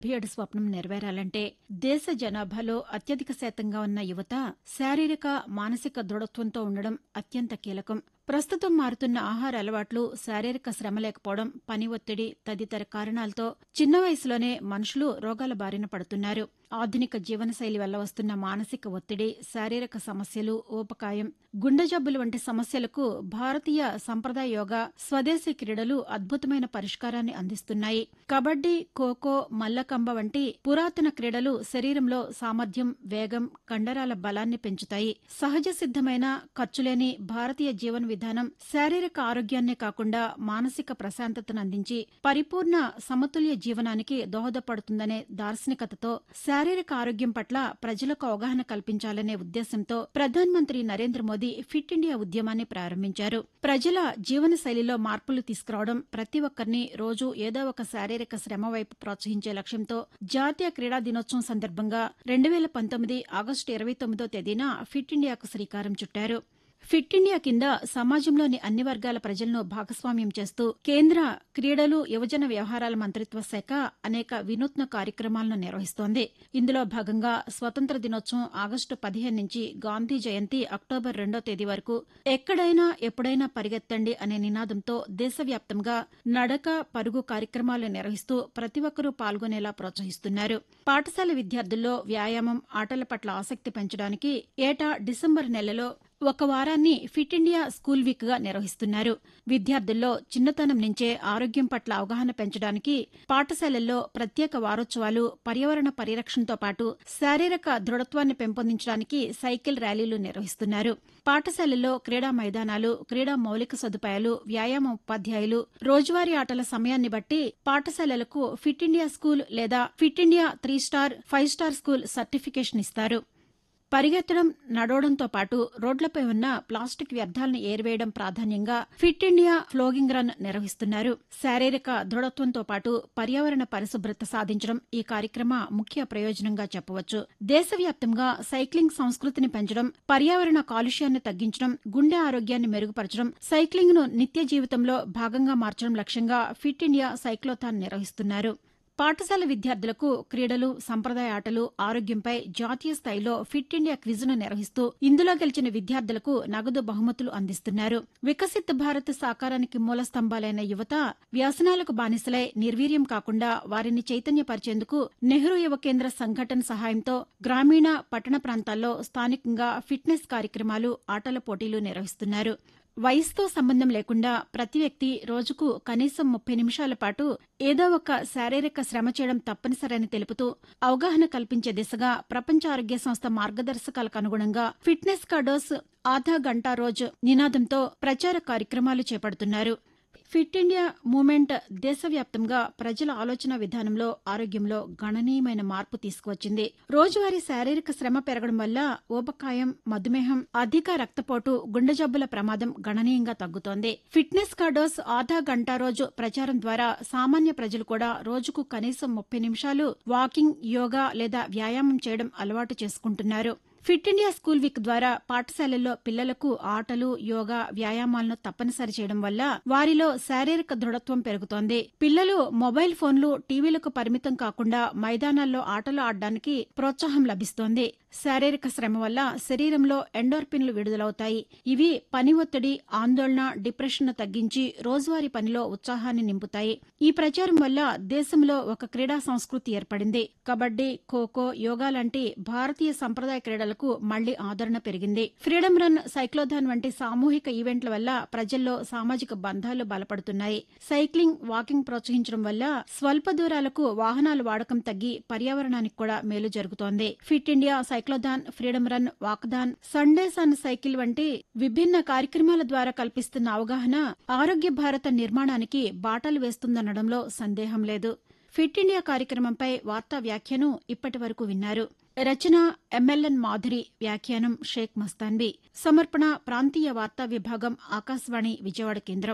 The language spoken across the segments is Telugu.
2027 స్వప్నం నెరవేరాలంటే దేశ జనాభాలో అత్యధిక శాతంగా ఉన్న యువత శారీరక, మానసిక దృఢత్వంతో ఉండడం అత్యంత కీలకం. ప్రస్తుతం మారుతున్న ఆహార అలవాట్లు, శారీరక శ్రమ లేకపోవడం, పని ఒత్తిడి తదితర కారణాలతో చిన్న వయసులోనే మనుషులు రోగాల బారిన పడుతున్నారు. ఆధునిక జీవనశైలి వల్ల వస్తున్న మానసిక ఒత్తిడి, శారీరక సమస్యలు, ఊబకాయం, గుండె జబ్బులు వంటి సమస్యలకు భారతీయ సంప్రదాయ యోగా, స్వదేశీ క్రీడలు అద్భుతమైన పరిష్కారాన్ని అందిస్తున్నాయి. కబడ్డీ, ఖోఖో, మల్లకంబ వంటి పురాతన క్రీడలు శరీరంలో సామర్థ్యం, వేగం, కండరాల బలాన్ని పెంచుతాయి. సహజ సిద్ధమైన, ఖర్చులేని భారతీయ జీవన విధానం శారీరక ఆరోగ్యాన్నే కాకుండా మానసిక ప్రశాంతతను అందించి పరిపూర్ణ సమతుల్య జీవనానికి దోహదపడుతుందనే దార్శనికతతో శారీరక ఆరోగ్యం పట్ల ప్రజలకు అవగాహన కల్పించాలనే ఉద్దేశంతో ప్రధానమంత్రి నరేంద్ర మోదీ ఫిట్ ఇండియా ఉద్యమాన్ని ప్రారంభించారు. ప్రజల జీవన శైలిలో మార్పులు తీసుకురావడం, ప్రతి ఒక్కరిని రోజు ఏదో ఒక శారీరక శ్రమ వైపు ప్రోత్సహించే లక్ష్యంతో జాతీయ క్రీడా దినోత్సవం సందర్భంగా 2019 ఆగస్టు 29వ తేదీన ఫిట్ ఇండియాకు శ్రీకారం చుట్టారు. ఫిట్ ఇండియా కింద సమాజంలోని అన్ని వర్గాల ప్రజలను భాగస్వామ్యం చేస్తూ కేంద్ర క్రీడలు, యువజన వ్యవహారాల మంత్రిత్వ శాఖ అనేక వినూత్న కార్యక్రమాలను నిర్వహిస్తోంది. ఇందులో భాగంగా స్వతంత్ర దినోత్సవం ఆగస్టు 15 నుంచి గాంధీ జయంతి అక్టోబర్ 2వ తేదీ వరకు ఎక్కడైనా ఎప్పుడైనా పరిగెత్తండి అనే నినాదంతో దేశవ్యాప్తంగా నడక, పరుగు కార్యక్రమాలు నిర్వహిస్తూ ప్రతి ఒక్కరూ పాల్గొనేలా ప్రోత్సహిస్తున్నారు. పాఠశాల విద్యార్థుల్లో వ్యాయామం, ఆటల పట్ల ఆసక్తి పెంచడానికి ఏటా డిసెంబర్ నెలలో ఒక వారాన్ని ఫిట్ ఇండియా స్కూల్ వీక్ గా నిర్వహిస్తున్నారు. విద్యార్థుల్లో చిన్నతనం నుంచే ఆరోగ్యం పట్ల అవగాహన పెంచడానికి పాఠశాలల్లో ప్రత్యేక వారోత్సవాలు, పర్యావరణ పరిరక్షణతో పాటు శారీరక దృఢత్వాన్ని పెంపొందించడానికి సైకిల్ ర్యాలీలు నిర్వహిస్తున్నారు. పాఠశాలల్లో క్రీడా మైదానాలు, క్రీడా మౌలిక సదుపాయాలు, వ్యాయామ ఉపాధ్యాయులు రోజువారీ ఆటల సమయాన్ని బట్టి పాఠశాలలకు ఫిట్ ఇండియా స్కూల్ లేదా fit India 3 star, 5 star school certification ఇస్తారు. పరిగెత్తడం, నడవడంతో పాటు రోడ్లపై ఉన్న ప్లాస్టిక్ వ్యర్థాలను ఏరివేయడం ప్రాధాన్యంగా ఫిట్ ఇండియా ఫ్లోగింగ్ రన్ నిర్వహిస్తున్నారు. శారీరక దృఢత్వంతో పాటు పర్యావరణ పరిశుభ్రత సాధించడం ఈ కార్యక్రమ ముఖ్య ప్రయోజనంగా చెప్పవచ్చు. దేశవ్యాప్తంగా సైక్లింగ్ సంస్కృతిని పెంచడం, పర్యావరణ కాలుష్యాన్ని తగ్గించడం, గుండె ఆరోగ్యాన్ని మెరుగుపరచడం, సైక్లింగ్ ను నిత్య జీవితంలో భాగంగా మార్చడం లక్ష్యంగా ఫిట్ ఇండియా సైక్లోథాన్ నిర్వహిస్తున్నారు. పాఠశాల విద్యార్థులకు క్రీడలు, సంప్రదాయ ఆటలు, ఆరోగ్యంపై జాతీయ స్థాయిలో ఫిట్ ఇండియా క్విజ్ను నిర్వహిస్తూ ఇందులో గెలిచిన విద్యార్థులకు నగదు బహుమతులు అందిస్తున్నారు. వికసిత్ భారత్ సాకారానికి మూల స్తంభాలైన యువత వ్యసనాలకు బానిసలై నిర్వీర్యం కాకుండా వారిని చైతన్యపరిచేందుకు నెహ్రూ యువ కేంద్ర సంఘటన సహాయంతో గ్రామీణ, పట్టణ ప్రాంతాల్లో స్థానికంగా ఫిట్నెస్ కార్యక్రమాలు, ఆటల పోటీలు నిర్వహిస్తున్నారు. వయసుతో సంబంధం లేకుండా ప్రతి వ్యక్తి రోజుకు కనీసం 30 నిమిషాల పాటు ఏదో ఒక శారీరక శ్రమ చేయడం తప్పనిసరని తెలుపుతూ అవగాహన కల్పించే దిశగా ప్రపంచ ఆరోగ్య సంస్థ మార్గదర్శకాలకు అనుగుణంగా ఫిట్నెస్ కా డోస్ ఆధా గంటా రోజ్ నినాదంతో ప్రచార కార్యక్రమాలు చేపడుతున్నారు. ఫిట్ ఇండియా మూవ్మెంట్ దేశవ్యాప్తంగా ప్రజల ఆలోచన విధానంలో, ఆరోగ్యంలో గణనీయమైన మార్పు తీసుకువచ్చింది. రోజువారీ శారీరక శ్రమ పెరగడం వల్ల ఊబకాయం, మధుమేహం, అధిక రక్తపోటు, గుండె జబ్బుల ప్రమాదం గణనీయంగా తగ్గుతోంది. ఫిట్నెస్ కా డోస్ ఆధా గంటా రోజు ప్రచారం ద్వారా సామాన్య ప్రజలు కూడా రోజుకు కనీసం 30 నిమిషాలు వాకింగ్, యోగా లేదా వ్యాయామం చేయడం అలవాటు చేసుకుంటున్నారు. ఫిట్ ఇండియా స్కూల్ వీక్ ద్వారా పాఠశాలల్లో పిల్లలకు ఆటలు, యోగా, వ్యాయామాలను తప్పనిసరి చేయడం వల్ల వారిలో శారీరక దృఢత్వం పెరుగుతోంది. పిల్లలు మొబైల్ ఫోన్లు, టీవీలకు పరిమితం కాకుండా మైదానాల్లో ఆటలు ఆడడానికి ప్రోత్సాహం లభిస్తోంది. శారీరక శ్రమ వల్ల శరీరంలో ఎండోర్ఫిన్లు విడుదలవుతాయి. ఇవి పని ఒత్తిడి, ఆందోళన, డిప్రెషన్ను తగ్గించి రోజువారీ పనిలో ఉత్సాహాన్ని నింపుతాయి. ఈ ప్రచారం వల్ల దేశంలో ఒక క్రీడా సంస్కృతి ఏర్పడింది. కబడ్డీ, ఖోఖో, యోగా లాంటి భారతీయ సంప్రదాయ క్రీడలకు మళ్లీ ఆదరణ పెరిగింది. ఫ్రీడమ్ రన్, సైక్లోథాన్ వంటి సామూహిక ఈవెంట్ల వల్ల ప్రజల్లో సామాజిక బంధాలు బలపడుతున్నాయి. సైక్లింగ్, వాకింగ్ ప్రోత్సహించడం వల్ల స్వల్ప దూరాలకు వాహనాల వాడకం తగ్గి పర్యావరణానికి కూడా మేలు జరుగుతోంది. Fit India, cyclothon, freedom run, walkathon, Sundays on cycle వంటి విభిన్న కార్యక్రమాల ద్వారా కల్పిస్తున్న అవగాహన ఆరోగ్య భారత నిర్మాణానికి బాటలు వేస్తుందనడంలో సందేహం లేదు. ఫిట్ ఇండియా కార్యక్రమంపై వార్తా వ్యాఖ్యానం ఇప్పటి వరకు విన్నారు. రచన MLN మాధురి, వ్యాఖ్యానం షేక్ మస్తాన్బీ. సమర్పణ ప్రాంతీయ వార్తా విభాగం, ఆకాశవాణి విజయవాడ కేంద్రం.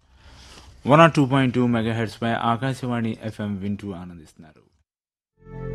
102.2 మెగాహెర్ట్జ్ పై ఆకాశవాణి FM వింటూ ఆనందిస్తున్నారు.